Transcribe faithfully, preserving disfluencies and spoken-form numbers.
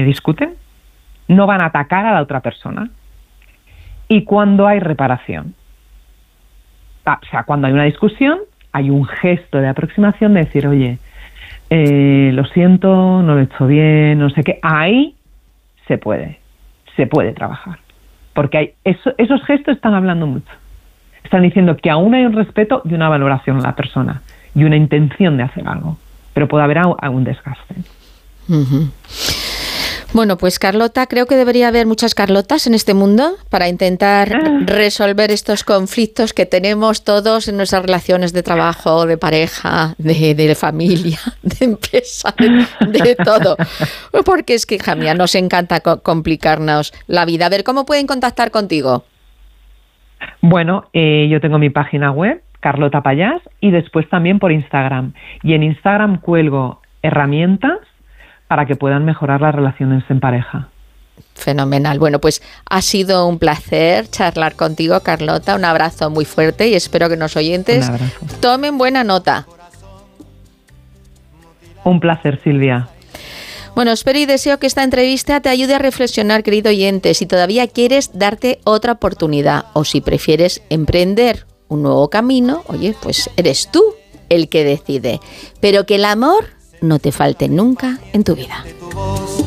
discuten, no van a atacar a la otra persona. Y cuando hay reparación, o sea, cuando hay una discusión, hay un gesto de aproximación de decir, oye, eh, lo siento, no lo he hecho bien, no sé qué. Ahí se puede, se puede trabajar. Porque hay eso, esos gestos están hablando mucho. Están diciendo que aún hay un respeto y una valoración a la persona y una intención de hacer algo. Pero puede haber algún desgaste. Uh-huh. Bueno, pues Carlota, creo que debería haber muchas Carlotas en este mundo para intentar ah. resolver estos conflictos que tenemos todos en nuestras relaciones de trabajo, de pareja, de, de familia, de empresa, de, de todo. Porque es que, hija mía, nos encanta co- complicarnos la vida. A ver, ¿cómo pueden contactar contigo? Bueno, eh, yo tengo mi página web, Carlota Pallás, y después también por Instagram. Y en Instagram cuelgo herramientas para que puedan mejorar las relaciones en pareja. Fenomenal. Bueno, pues ha sido un placer charlar contigo, Carlota. Un abrazo muy fuerte y espero que los oyentes tomen buena nota. Un placer, Silvia. Bueno, espero y deseo que esta entrevista te ayude a reflexionar, querido oyente, si todavía quieres darte otra oportunidad o si prefieres emprender un nuevo camino, oye, pues eres tú el que decide. Pero que el amor no te falte nunca en tu vida.